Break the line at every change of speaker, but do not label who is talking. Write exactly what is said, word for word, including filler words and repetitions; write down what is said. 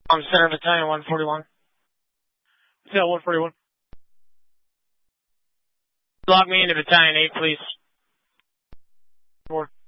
I'm Center Battalion one forty-one.
Battalion one forty-one.
Log me into Battalion eight, please.
More.